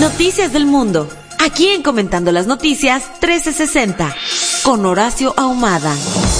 Noticias del mundo, aquí en Comentando las Noticias 1360, con Horacio Ahumada.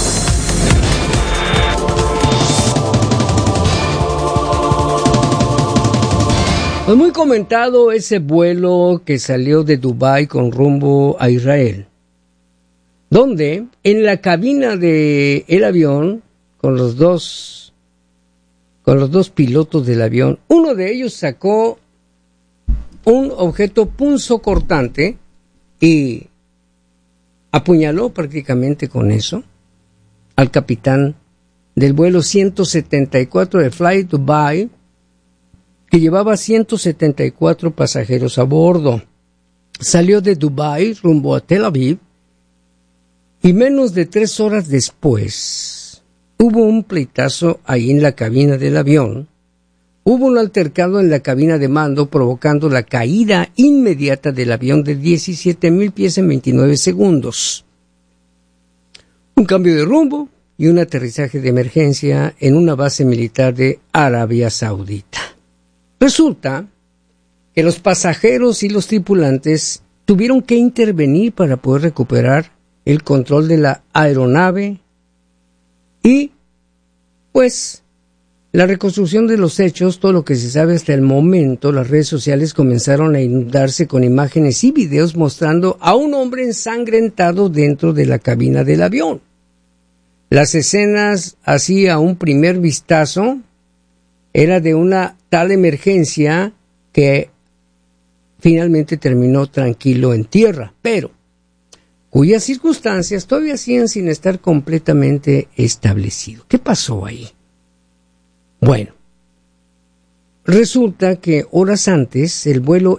Fue muy comentado ese vuelo que salió de Dubái con rumbo a Israel, donde en la cabina del avión, con los dos pilotos del avión, uno de ellos sacó un objeto punzocortante y apuñaló prácticamente con eso al capitán del vuelo 174 de Fly Dubai, que llevaba 174 pasajeros a bordo. Salió de Dubái rumbo a Tel Aviv y menos de 3 horas después hubo un pleitazo ahí en la cabina del avión. Hubo un altercado en la cabina de mando provocando la caída inmediata del avión de 17,000 pies en 29 segundos. Un cambio de rumbo y un aterrizaje de emergencia en una base militar de Arabia Saudita. Resulta que los pasajeros y los tripulantes tuvieron que intervenir para poder recuperar el control de la aeronave y, pues, la reconstrucción de los hechos, todo lo que se sabe hasta el momento. Las redes sociales comenzaron a inundarse con imágenes y videos mostrando a un hombre ensangrentado dentro de la cabina del avión. Las escenas, así a un primer vistazo, era de una tal emergencia que finalmente terminó tranquilo en tierra, pero cuyas circunstancias todavía siguen sin estar completamente establecido. ¿Qué pasó ahí? Bueno, resulta que horas antes el vuelo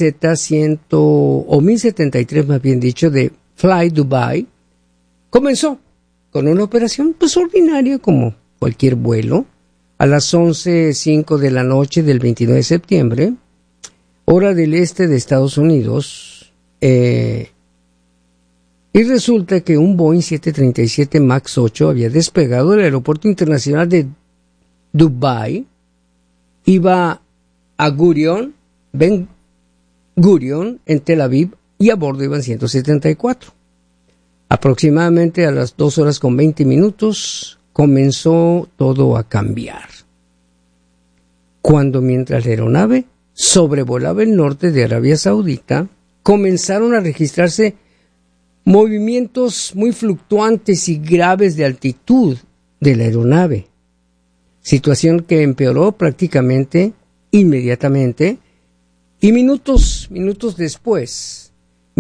FZ 1073, más bien dicho, de Fly Dubai comenzó con una operación pues ordinaria como cualquier vuelo a las 11:05 de la noche del 29 de septiembre, hora del este de Estados Unidos, y resulta que un Boeing 737 MAX 8 había despegado del aeropuerto internacional de Dubái, iba a Ben Gurion en Tel Aviv y a bordo iban 174. Aproximadamente a las 2:20 comenzó todo a cambiar. Cuando mientras la aeronave sobrevolaba el norte de Arabia Saudita, comenzaron a registrarse movimientos muy fluctuantes y graves de altitud de la aeronave. Situación que empeoró prácticamente inmediatamente y minutos después,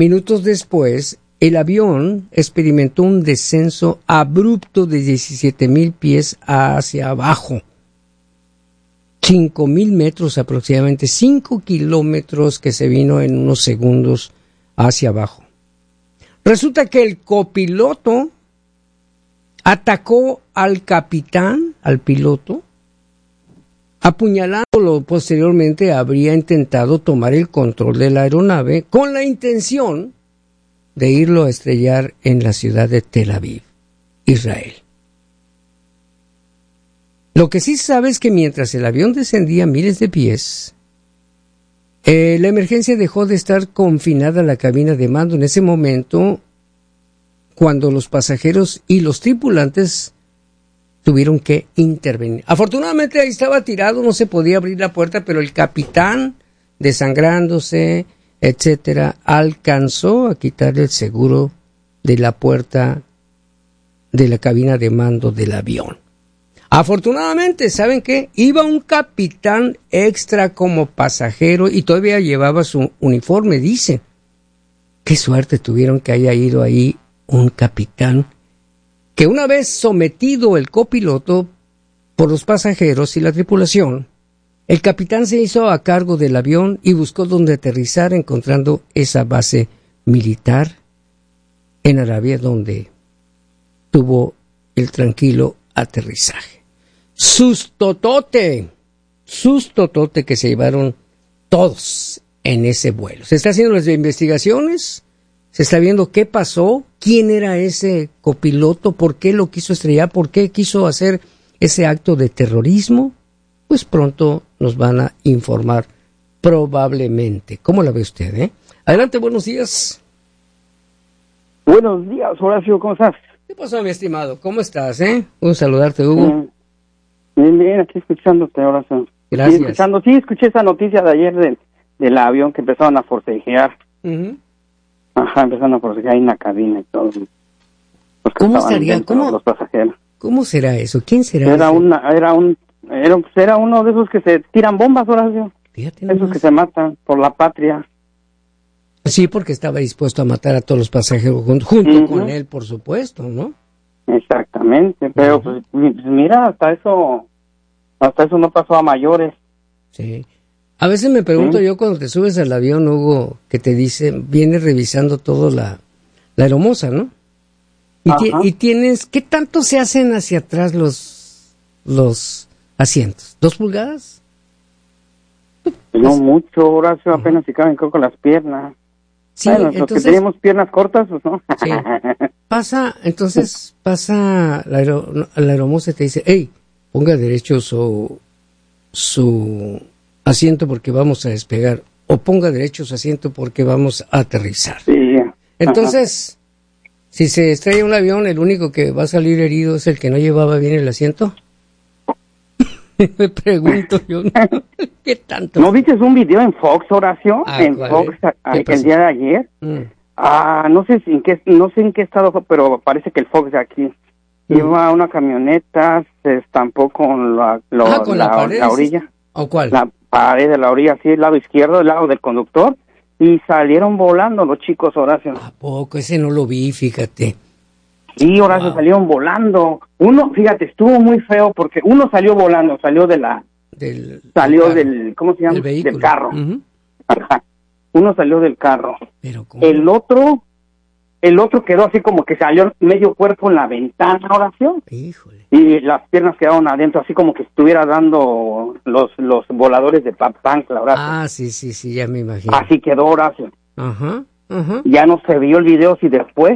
el avión experimentó un descenso abrupto de 17,000 pies hacia abajo. 5,000 metros aproximadamente, 5 kilómetros que se vino en unos segundos hacia abajo. Resulta que el copiloto atacó al capitán, al piloto, apuñalándolo. Posteriormente habría intentado tomar el control de la aeronave con la intención de irlo a estrellar en la ciudad de Tel Aviv, Israel. Lo que sí se sabe es que mientras el avión descendía miles de pies, la emergencia dejó de estar confinada a la cabina de mando. En ese momento, cuando los pasajeros y los tripulantes tuvieron que intervenir. Afortunadamente ahí estaba tirado, no se podía abrir la puerta, pero el capitán, desangrándose, etcétera, alcanzó a quitar el seguro de la puerta de la cabina de mando del avión. Afortunadamente, ¿saben qué? Iba un capitán extra como pasajero y todavía llevaba su uniforme, dice. Qué suerte tuvieron que haya ido ahí un capitán, que una vez sometido el copiloto por los pasajeros y la tripulación, el capitán se hizo a cargo del avión y buscó dónde aterrizar, encontrando esa base militar en Arabia, donde tuvo el tranquilo aterrizaje. Sustotote que se llevaron todos en ese vuelo. Se está haciendo las investigaciones, se está viendo qué pasó, quién era ese copiloto, por qué lo quiso estrellar, por qué quiso hacer ese acto de terrorismo. Pues pronto nos van a informar probablemente. ¿Cómo la ve usted, Adelante, buenos días. Buenos días, Horacio, ¿cómo estás? ¿Qué pasó, mi estimado? ¿Cómo estás, Un saludarte, Hugo. Bien, aquí escuchándote, Horacio. Gracias. Escuché esa noticia de ayer del avión que empezaron a forcejear. Uh-huh. Ajá, empezaron a forcejear en la cabina y todo. ¿Cómo estaría? Los pasajeros. ¿Cómo será eso? ¿Quién será Era ese? uno de esos que se tiran bombas, Horacio. Fíjate esos nomás. que se matan por la patria. Sí, porque estaba dispuesto a matar a todos los pasajeros junto con él, por supuesto, ¿no? Exactamente, pero pues, mira, hasta eso no pasó a mayores. Sí. A veces me pregunto yo cuando te subes al avión, Hugo, que te dice, viene revisando todo la aeromoza, ¿no? Y tienes, ¿qué tanto se hacen hacia atrás los asientos? ¿2 pulgadas? No mucho, Horacio, apenas se caben con las piernas. Sí, bueno, entonces, los que tenemos piernas cortas, pues no. Sí. Pasa la aeromoza y te dice, hey, ponga derecho su asiento porque vamos a despegar, o ponga derecho su asiento porque vamos a aterrizar. Sí. Entonces, si se estrella un avión, el único que va a salir herido es el que no llevaba bien el asiento. Me pregunto yo, ¿qué tanto? ¿No viste un video en Fox, Horacio? En ¿cuál, Fox, el día de ayer. Mm. No sé en qué estado fue, pero parece que el Fox de aquí. Iba una camioneta, se estampó con la orilla. ¿O cuál? La pared de la orilla, así, el lado izquierdo, el lado del conductor, y salieron volando los chicos, Horacio. ¿A poco? Ese no lo vi, fíjate. Sí, Horacio, salieron volando. Uno, fíjate, estuvo muy feo porque uno salió volando, salió del ¿cómo se llama? Del carro. Uh-huh. Ajá. Uno salió del carro. ¿Pero cómo? El otro quedó así como que salió medio cuerpo en la ventana, Horacio. Híjole. Y las piernas quedaron adentro, así como que estuviera dando los voladores de Papantla, Horacio. Ah, sí, ya me imagino. Así quedó, Horacio. Ajá. Ya no se vio el video si después,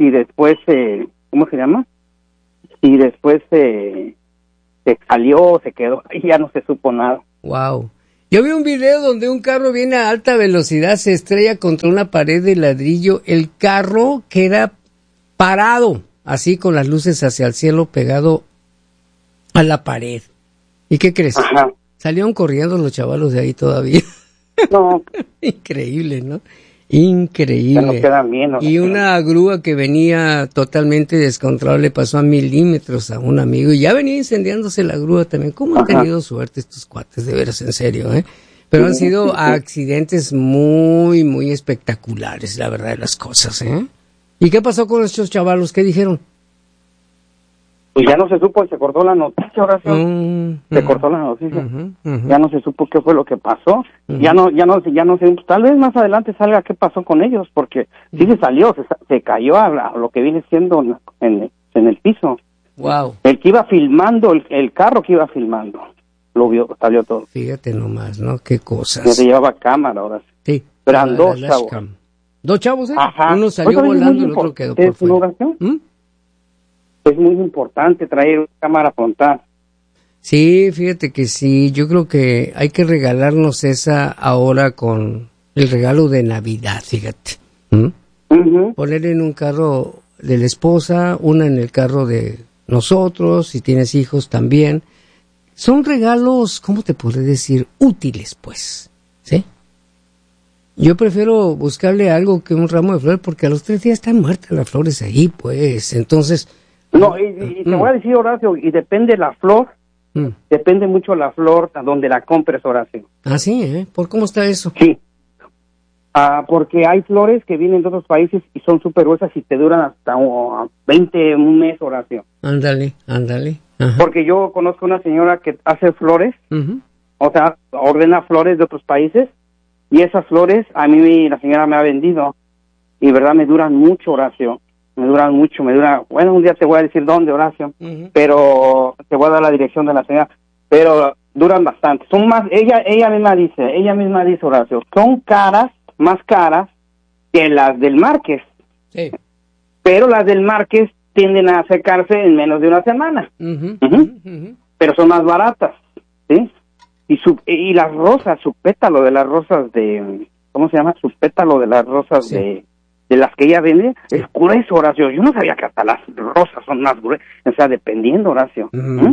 ¿cómo se llama? Y después se salió, se quedó, y ya no se supo nada. Wow. Yo vi un video donde un carro viene a alta velocidad, se estrella contra una pared de ladrillo, el carro queda parado, así con las luces hacia el cielo pegado a la pared. ¿Y qué crees? Ajá. Salieron corriendo los chavalos de ahí todavía. No. Increíble, ¿no? Increíble. Pero quedan bien, ¿no? Y una grúa que venía totalmente descontrolada le pasó a milímetros a un amigo y ya venía incendiándose la grúa también. ¿Cómo han tenido suerte estos cuates, de veras, en serio, Pero han sido accidentes muy, muy espectaculares, la verdad de las cosas, ¿Y qué pasó con estos chavalos? ¿Qué dijeron? Pues ya no se supo, se cortó la noticia, Horacio. Se cortó la noticia. Ya no se supo qué fue lo que pasó. Ya no sé, tal vez más adelante salga qué pasó con ellos, porque sí se salió, se cayó a lo que viene siendo en el piso. Wow. El que iba filmando, el carro que iba filmando, lo vio, salió todo. Fíjate nomás, ¿no? Qué cosas. Ya se llevaba cámara, ahora. Sí. Pero eran dos chavos. ¿Dos chavos, Ajá. Uno salió volando y el otro quedó por fuera. Es muy importante traer una cámara frontal. Sí, fíjate que sí, yo creo que hay que regalarnos esa ahora con el regalo de Navidad, fíjate. Poner en un carro de la esposa, una en el carro de nosotros, si tienes hijos también. Son regalos, ¿cómo te podré decir? Útiles, pues, ¿sí? Yo prefiero buscarle algo que un ramo de flores porque a los 3 días están muertas las flores ahí, pues, entonces... No, y te voy a decir, Horacio, y depende la flor, depende mucho la flor a donde la compres, Horacio. Ah, sí, ¿Por cómo está eso? Sí. Porque hay flores que vienen de otros países y son súper gruesas y te duran hasta un mes, Horacio. Ándale. Ajá. Porque yo conozco una señora que hace flores, o sea, ordena flores de otros países, y esas flores a mí la señora me ha vendido, y verdad me duran mucho, Horacio. Bueno, un día te voy a decir dónde, Horacio, pero te voy a dar la dirección de la señora, pero duran bastante. Son más, ella misma dice, Horacio, son más caras que las del Márquez. Sí. Pero las del Márquez tienden a secarse en menos de una semana. Pero son más baratas, ¿sí? y las rosas, su pétalo de las rosas de, ¿cómo se llama? Su pétalo de las rosas de las que ella vende, es grueso, Horacio. Yo no sabía que hasta las rosas son más gruesas, o sea, dependiendo, Horacio.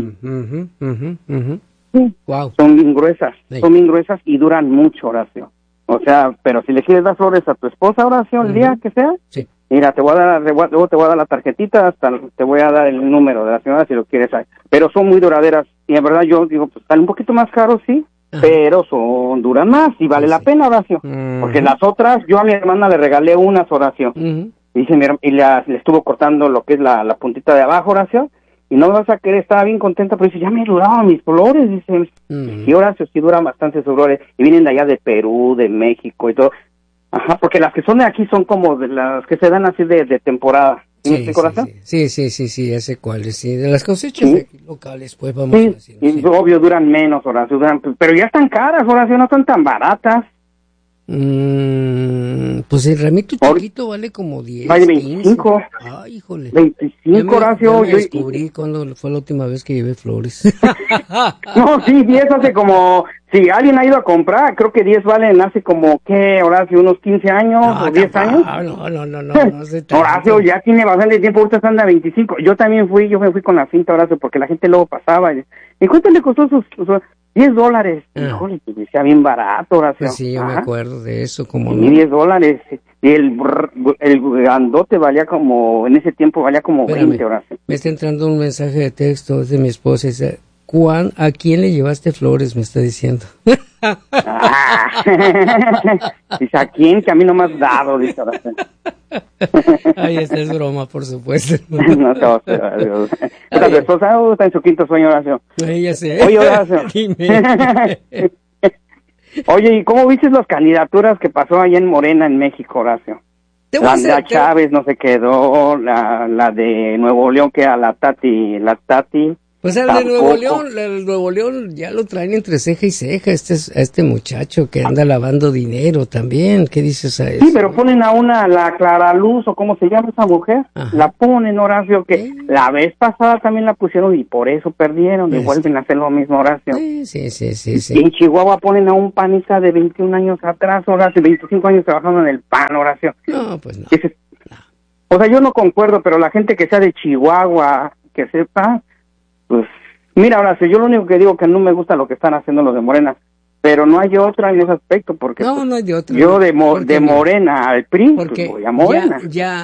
Sí. Wow. Son bien gruesas y duran mucho, Horacio. O sea, pero si le quieres dar flores a tu esposa, Horacio, el día que sea, mira, luego te voy a dar la tarjetita, hasta te voy a dar el número de la señora si lo quieres. Pero son muy duraderas y en verdad yo digo, pues están un poquito más caros, sí, pero duran más y vale la pena, Horacio. Porque las otras, yo a mi hermana le regalé unas, Horacio. Dice, le estuvo cortando lo que es la puntita de abajo, Horacio, y no me vas a querer, estaba bien contenta, pero dice, ya me duraban mis flores, dice. Y Horacio, sí duran bastante sus flores, y vienen de allá de Perú, de México y todo. Ajá, porque las que son de aquí son como de las que se dan así de temporada. Sí, ya sé cuáles, sí, de las cosechas de aquí locales, pues vamos a decir. Y obvio duran menos, Horacio, pero ya están caras, Horacio, no están tan baratas. Pues el ramito chiquito vale como 10, vale 25. 15. Ay, híjole. 25, Horacio. Yo descubrí cuando fue la última vez que llevé flores. No, sí, 10 hace como, si alguien ha ido a comprar, creo que 10 valen hace como, ¿qué, Horacio? ¿Unos 15 años o 10 años? No sé tanto. Horacio, ya tiene bastante tiempo, ahorita están a 25. Yo me fui con la cinta, Horacio, porque la gente luego pasaba. ¿Y cuánto le costó sus $10? Híjole, pues decía bien barato, Horacio. Pues sí, yo me acuerdo de eso, como y $10. Y el grandote valía como, en ese tiempo valía como 20, Horacio. Me está entrando un mensaje de texto de mi esposa, dice, ¿a quién le llevaste flores? Me está diciendo. Dice, ¿a quién? Que a mí no me has dado, dice Horacio. Ay, esta es broma, por supuesto. No te vas a hacer. ¿Tu esposa está en su quinto sueño, Horacio? Ya sé. Oye, Horacio. Oye, ¿y cómo viste las candidaturas que pasó allá en Morena, en México, Horacio? La Andrea Chávez no se quedó, la de Nuevo León, que era la Tati. Pues el de Nuevo León ya lo traen entre ceja y ceja, este muchacho que anda lavando dinero también. ¿Qué dices a eso? Sí, pero ponen a la Clara Luz, o cómo se llama esa mujer, la ponen, Horacio, que la vez pasada también la pusieron y por eso perdieron, y vuelven a hacer lo mismo, Horacio. Sí. Y en Chihuahua ponen a un panista de 21 años atrás, Horacio, 25 años trabajando en el PAN, Horacio. No, pues no. O sea, yo no concuerdo, pero la gente que sea de Chihuahua, que sepa, pues, mira, Horacio, yo lo único que digo que no me gusta lo que están haciendo los de Morena, pero no hay otra en ese aspecto, porque no hay de otra. Yo de Morena al PRI, pues voy a Morena.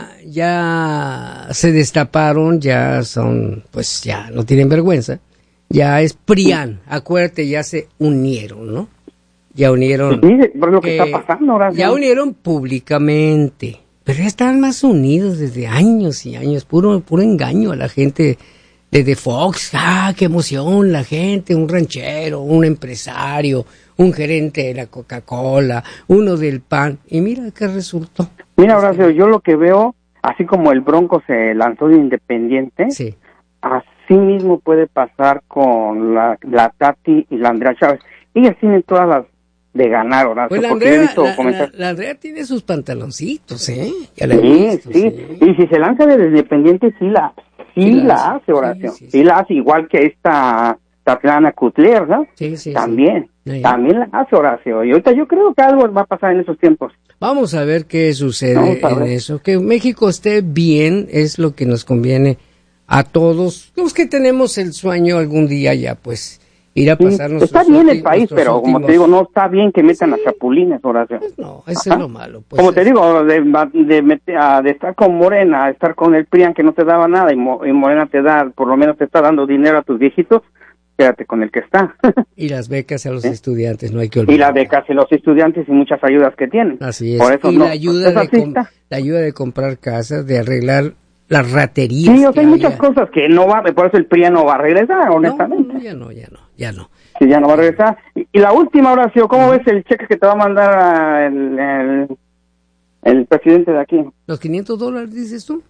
Ya se destaparon, ya son, pues ya no tienen vergüenza, ya es PRIAN, acuérdate, ya se unieron, ¿no? Ya unieron. Sí, por lo que está pasando, Horacio. Ya unieron públicamente, pero ya están más unidos desde años y años, puro engaño a la gente. De Fox, qué emoción, la gente, un ranchero, un empresario, un gerente de la Coca-Cola, uno del PAN, y mira qué resultó. Mira, Horacio, yo lo que veo, así como el Bronco se lanzó de independiente, así mismo puede pasar con la Tati y la Andrea Chávez. Ellas tienen todas las de ganar, Horacio. Pues la Andrea tiene sus pantaloncitos, Ya la he visto, sí. Y si se lanza de independiente, sí la hace, Horacio. Sí la hace, igual que esta Tatiana Cutler, ¿no? Sí. También la hace, Horacio. Y ahorita yo creo que algo va a pasar en esos tiempos. Vamos a ver qué sucede en eso. Que México esté bien es lo que nos conviene a todos. Los que tenemos el sueño algún día ya, pues, ir a pasarnos. Está bien el país, pero como te digo, no está bien que metan a chapulines, Horacio. Pues no, eso es lo malo. Pues como te digo, de estar con Morena, estar con el PRIAN que no te daba nada y Morena te da, por lo menos te está dando dinero a tus viejitos, quédate con el que está. Y las becas a los estudiantes, no hay que olvidar. Y las becas a los estudiantes y muchas ayudas que tienen. Así es. Por eso y la ayuda de comprar casas, de arreglar las raterías. Sí, o sea, hay muchas cosas que no va, por eso el PRIAN no va a regresar, honestamente. No, ya no. Sí, ya no va a regresar. Y la última, Horacio, ¿cómo ves el cheque que te va a mandar el presidente de aquí? ¿Los $500, dices tú?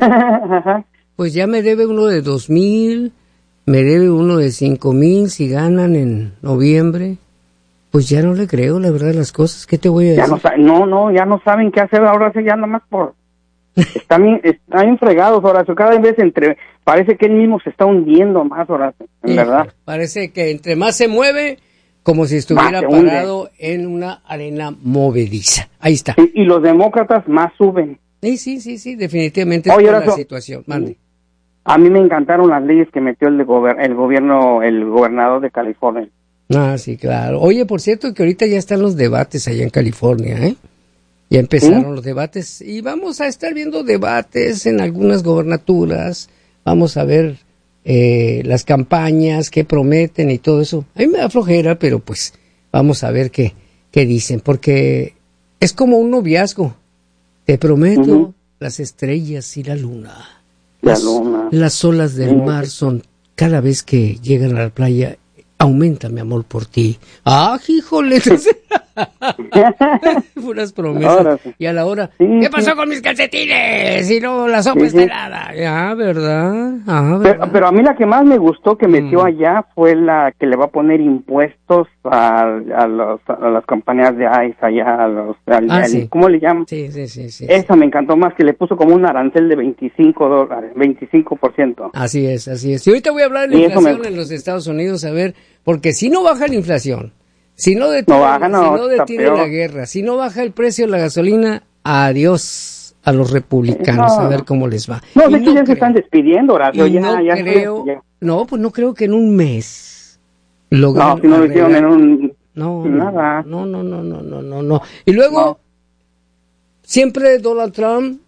Pues ya me debe uno de 2,000, me debe uno de 5,000 si ganan en noviembre. Pues ya no le creo, la verdad, las cosas. ¿Qué te voy a decir? Ya no saben qué hacer ahora, ya nada más están bien fregados, Horacio. Cada vez parece que él mismo se está hundiendo más, Horacio, en verdad. Parece que entre más se mueve, como si estuviera Más se hunde. parado en una arena movediza. Ahí está. Y los demócratas más suben. Sí, definitivamente es Oye, por la Horacio, situación. Mande. a mí me encantaron las leyes que metió el gobierno, el gobernador de California. Ah, sí, claro. Oye, por cierto, que ahorita ya están los debates allá en California, ¿eh? Ya empezaron los debates y vamos a estar viendo debates en algunas gobernaturas. Vamos a ver las campañas, qué prometen y todo eso. A mí me da flojera, pero pues vamos a ver qué dicen, porque es como un noviazgo. Te prometo las estrellas y la luna. Las olas del mar son, cada vez que llegan a la playa, aumenta mi amor por ti. ¡Ah, híjole! Puras promesas. Ahora sí. Y a la hora, Sí, ¿qué pasó con mis calcetines? Y no, la sopa está helada. Ah, ¿verdad? ¿verdad? Pero a mí la que más me gustó que metió allá fue la que le va a poner impuestos a las compañías de ICE allá, Sí. ¿cómo le llaman? Sí. Esa me encantó más, que le puso como un arancel de $25, 25%. Así es. Y ahorita voy a hablar de la inflación en los Estados Unidos, a ver, porque si no baja la inflación, si no detiene, detiene la guerra, si no baja el precio de la gasolina, adiós a los republicanos, a ver cómo les va. No, de hecho ya se están despidiendo, Horacio. No creo que en un mes No, si no lo hicieron en un... Nada. No. Y luego, siempre Donald Trump,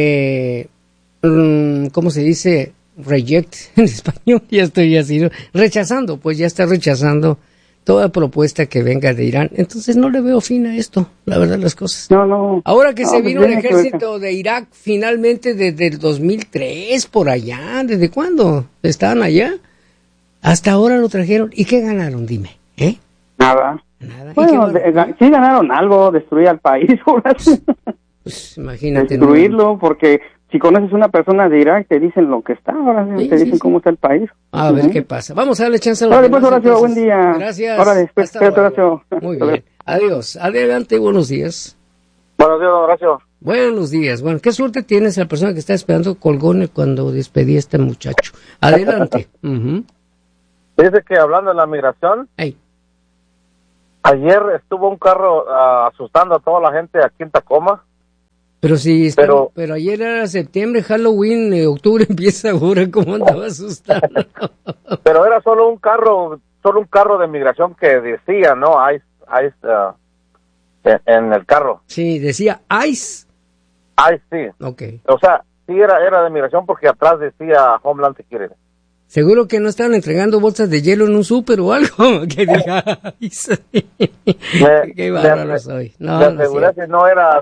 ¿cómo se dice? Reject en español, ya estoy así, ¿no? Rechazando, pues ya está rechazando toda propuesta que venga de Irán. Entonces no le veo fin a esto, la verdad, las cosas. No. Ahora que se vino el ejército de Irak finalmente desde el 2003, por allá, ¿desde cuándo estaban allá? Hasta ahora lo trajeron. ¿Y qué ganaron, dime? Nada. Bueno, sí ganaron algo, destruir al país, Horacio. Pues imagínate. Destruirlo, porque si conoces una persona de Irak, te dicen lo que está, ahora te dicen cómo está el país. A ver qué pasa. Vamos a darle chance a los demás. Pues, Horacio, buen día. Gracias. Ahora después, Horacio. Muy bien. Adiós. Adelante, buenos días. Buenos días, don Horacio. Buenos días. Bueno, qué suerte tienes, la persona que está esperando colgón cuando despedí a este muchacho. Adelante. Dice que hablando de la migración, ayer estuvo un carro asustando a toda la gente aquí en Tacoma. Pero sí, pero ayer era septiembre, Halloween, octubre empieza ahora, ¿cómo andaba asustando? Pero era solo un carro de migración que decía, ¿no? ICE en el carro. Sí, decía ICE. ICE, sí. Okay. O sea, sí era de migración porque atrás decía Homeland Security. Seguro que no estaban entregando bolsas de hielo en un súper o algo que diga ICE. Qué bárbaro soy. No, si no era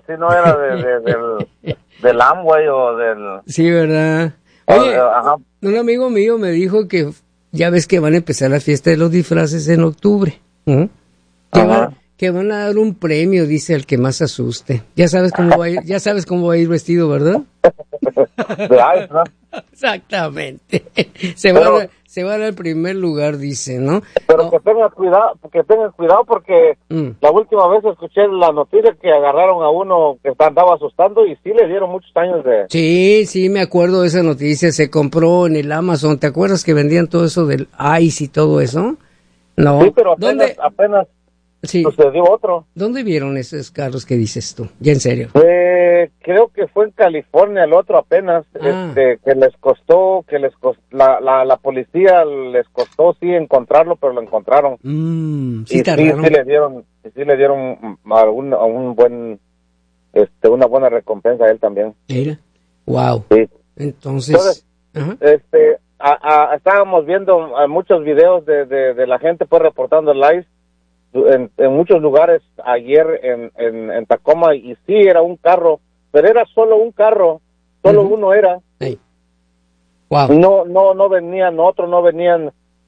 del Amway o del... Sí, ¿verdad? Oye, un amigo mío me dijo que ya ves que van a empezar la fiesta de los disfraces en octubre. Que van a dar un premio, dice, al que más asuste. Ya sabes cómo va a ir vestido, ¿verdad? De ICE, ¿no? Exactamente. Se va a dar el primer lugar, dice, ¿no? Pero que tengan cuidado porque la última vez escuché la noticia que agarraron a uno que andaba asustando y sí le dieron muchos años de... Sí, me acuerdo de esa noticia. Se compró en el Amazon. ¿Te acuerdas que vendían todo eso del ICE y todo eso? No. Sí, pero apenas sucedió otro. ¿Dónde vieron esos carros que dices tú? Ya en serio. Creo que fue en California el otro apenas, que les costó, la policía les costó sí encontrarlo, pero lo encontraron. Sí le dieron un buen, una buena recompensa a él también. Mira, wow. Sí. Entonces estábamos viendo muchos videos de la gente pues reportando el ICE en muchos lugares ayer en Tacoma, y sí era un carro, pero era solo un carro, solo uno era. Hey. Wow. No venían otros, no venían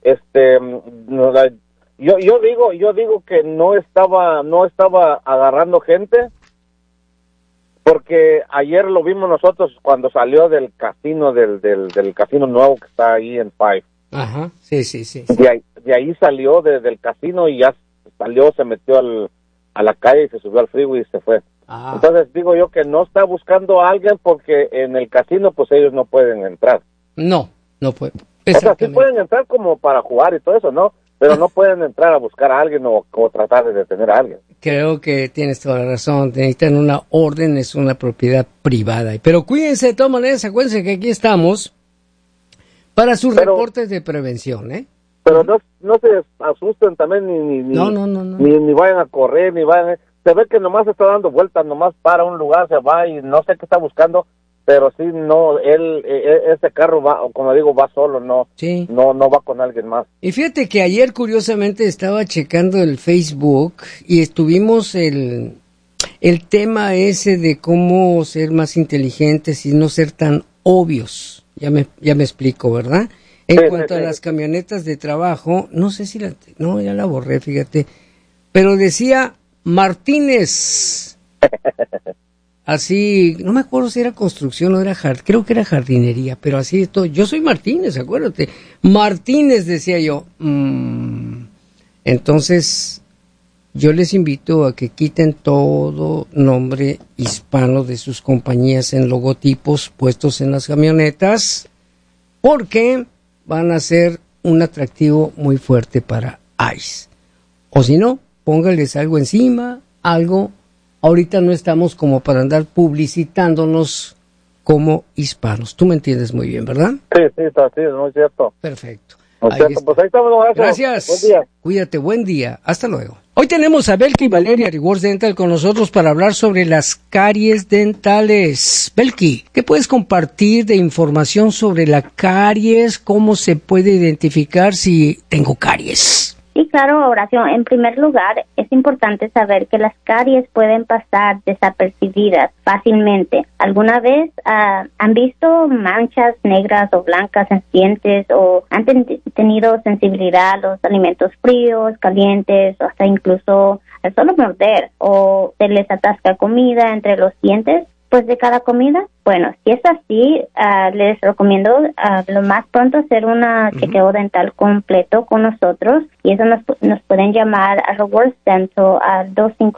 yo digo que no estaba agarrando gente, porque ayer lo vimos nosotros cuando salió del casino del casino nuevo que está ahí en Five. Ajá. Sí. De ahí salió del casino y ya salió, se metió a la calle y se subió al freeway y se fue. Entonces digo yo que no está buscando a alguien porque en el casino pues ellos no pueden entrar. No pueden. O sea, sí pueden entrar como para jugar y todo eso, ¿no? pero no pueden entrar a buscar a alguien o tratar de detener a alguien. Creo que tienes toda la razón. Necesitan una orden, es una propiedad privada. Pero cuídense de todas maneras, acuérdense que aquí estamos para sus reportes de prevención, ¿eh? Pero no se asusten también ni vayan a correr, ni vayan. Se ve que nomás está dando vueltas, nomás para un lugar, se va y no sé qué está buscando, pero sí, no, ese carro va, como digo, va solo, no va con alguien más. Y fíjate que ayer, curiosamente, estaba checando el Facebook y estuvimos el tema ese de cómo ser más inteligentes y no ser tan obvios. Ya me explico, ¿verdad? En cuanto a las camionetas de trabajo, no sé si ya la borré, fíjate, pero decía Martínez, así, no me acuerdo si era construcción o era creo que era jardinería, pero así de todo. Yo soy Martínez, acuérdate, Martínez decía yo. Entonces, yo les invito a que quiten todo nombre hispano de sus compañías en logotipos puestos en las camionetas, porque van a ser un atractivo muy fuerte para ICE. O si no, póngales algo encima, algo. Ahorita no estamos como para andar publicitándonos como hispanos. Tú me entiendes muy bien, ¿verdad? Sí, es muy cierto. Perfecto. Pues ahí estamos. Gracias. Buen día. Cuídate, buen día. Hasta luego. Hoy tenemos a Belki y Valeria Rewards Dental con nosotros para hablar sobre las caries dentales. Belki, ¿qué puedes compartir de información sobre la caries? ¿Cómo se puede identificar si tengo caries? Sí, claro, Horacio. En primer lugar, es importante saber que las caries pueden pasar desapercibidas fácilmente. ¿Alguna vez han visto manchas negras o blancas en dientes o han tenido sensibilidad a los alimentos fríos, calientes o hasta incluso al solo morder o se les atasca comida entre los dientes después de cada comida? Bueno, si es así, les recomiendo lo más pronto hacer una chequeo dental completo con nosotros, y eso nos pueden llamar a Rewards Dental al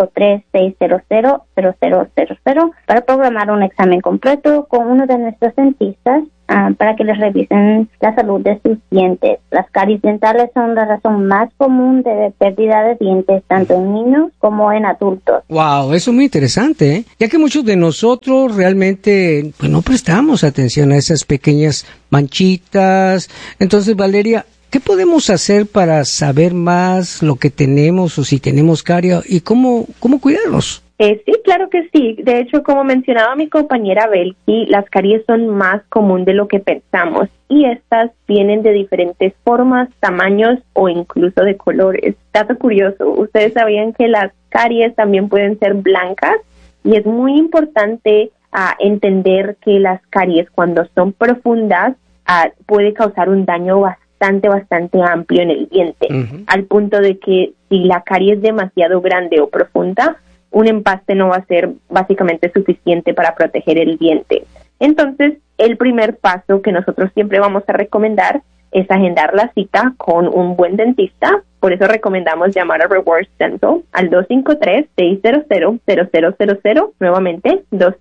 253-600-0000 para programar un examen completo con uno de nuestros dentistas para que les revisen la salud de sus dientes. Las caries dentales son la razón más común de pérdida de dientes tanto en niños como en adultos. Wow, eso es muy interesante, ¿eh? Ya que muchos de nosotros realmente pues no prestamos atención a esas pequeñas manchitas. Entonces, Valeria, ¿qué podemos hacer para saber más lo que tenemos o si tenemos caries y cómo cuidarlos? Sí, claro que sí. De hecho, como mencionaba mi compañera Belki, las caries son más común de lo que pensamos y estas vienen de diferentes formas, tamaños o incluso de colores. Dato curioso, ¿ustedes sabían que las caries también pueden ser blancas? Y es muy importante entender que las caries, cuando son profundas, puede causar un daño bastante amplio en el diente, al punto de que si la carie es demasiado grande o profunda, un empaste no va a ser básicamente suficiente para proteger el diente. Entonces, el primer paso que nosotros siempre vamos a recomendar es agendar la cita con un buen dentista. Por eso recomendamos llamar a Rewards Dental al 253-600-0000. Nuevamente,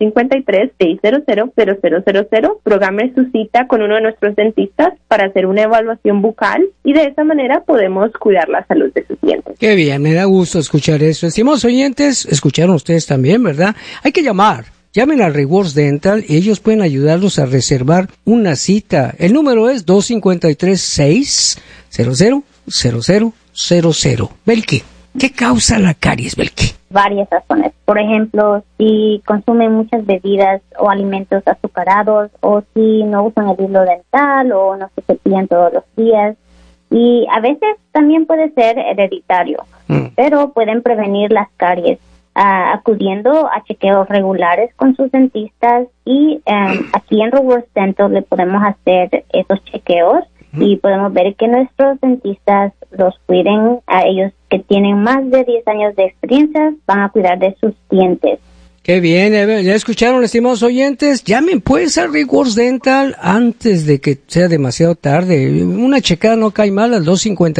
253-600-0000. Programe su cita con uno de nuestros dentistas para hacer una evaluación bucal y de esa manera podemos cuidar la salud de sus dientes. Qué bien, me da gusto escuchar eso. Estimados oyentes, escucharon ustedes también, ¿verdad? Hay que llamar. Llamen a Rewards Dental y ellos pueden ayudarlos a reservar una cita. El número es 253-600-0000. Belki, ¿qué causa la caries, Belki? Varias razones. Por ejemplo, si consumen muchas bebidas o alimentos azucarados, o si no usan el hilo dental o no se cepillan todos los días. Y a veces también puede ser hereditario, pero pueden prevenir las caries acudiendo a chequeos regulares con sus dentistas, y aquí en Rewards Dental le podemos hacer esos chequeos y podemos ver que nuestros dentistas los cuiden. A ellos que tienen más de 10 años de experiencia van a cuidar de sus dientes. Qué bien, ya escucharon, estimados oyentes. Llamen pues a Rewards Dental antes de que sea demasiado tarde. Una checada no cae mal al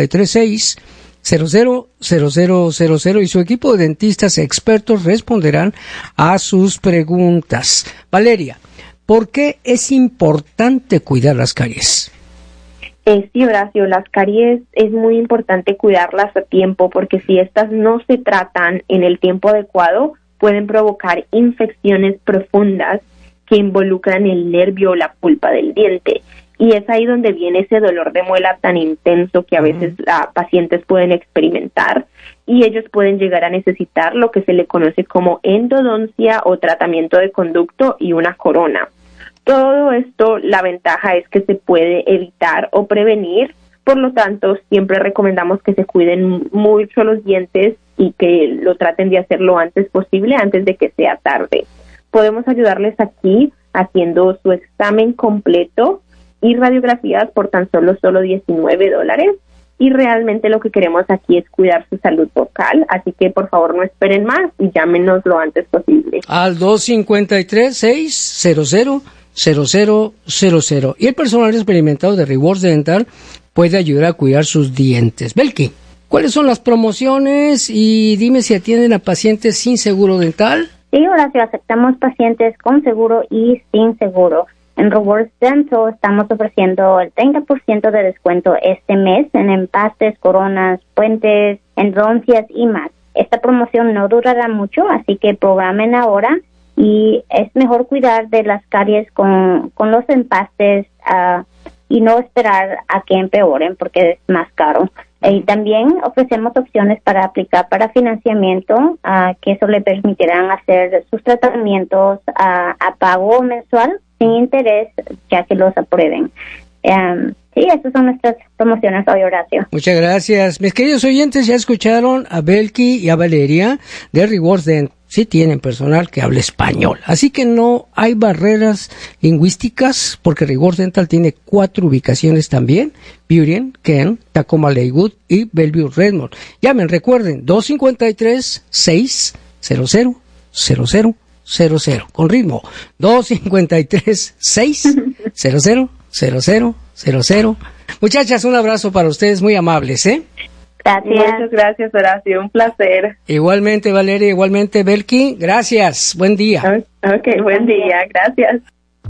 253-600-0000 y su equipo de dentistas expertos responderán a sus preguntas. Valeria, ¿por qué es importante cuidar las caries? Sí, Horacio, las caries es muy importante cuidarlas a tiempo porque si estas no se tratan en el tiempo adecuado, pueden provocar infecciones profundas que involucran el nervio o la pulpa del diente. Y es ahí donde viene ese dolor de muela tan intenso que a veces pacientes pueden experimentar y ellos pueden llegar a necesitar lo que se le conoce como endodoncia o tratamiento de conducto y una corona. Todo esto, la ventaja es que se puede evitar o prevenir, por lo tanto, siempre recomendamos que se cuiden mucho los dientes y que lo traten de hacer lo antes posible, antes de que sea tarde. Podemos ayudarles aquí haciendo su examen completo y radiografías por tan solo $19. Y realmente lo que queremos aquí es cuidar su salud vocal, así que por favor no esperen más y llámenos lo antes posible. Al 253-600-0000. Y el personal experimentado de Rewards Dental puede ayudar a cuidar sus dientes. Belki, ¿cuáles son las promociones? Y dime si atienden a pacientes sin seguro dental. Sí, Horacio, aceptamos pacientes con seguro y sin seguro. En Rewards Dental estamos ofreciendo el 30% de descuento este mes en empastes, coronas, puentes, endodoncias y más. Esta promoción no durará mucho, así que programen ahora y es mejor cuidar de las caries con los empastes y no esperar a que empeoren porque es más caro. Y también ofrecemos opciones para aplicar para financiamiento, que eso le permitirán hacer sus tratamientos a pago mensual sin interés, ya que los aprueben. Sí, esas son nuestras promociones hoy, Horacio. Muchas gracias. Mis queridos oyentes, ya escucharon a Belki y a Valeria de Rewards Dental. Sí tienen personal que habla español. Así que no hay barreras lingüísticas porque Rewards Dental tiene 4 ubicaciones también. Burien, Kent, Tacoma Lakewood y Bellevue Redmond. Llamen, recuerden, 253-600-0000. Con ritmo, 253-600-0000. Muchachas, un abrazo para ustedes, muy amables, ¿eh? Gracias. Muchas gracias, Horacio. Un placer. Igualmente, Valeria, igualmente, Belki. Gracias. Buen día. Ok, buen día. Gracias.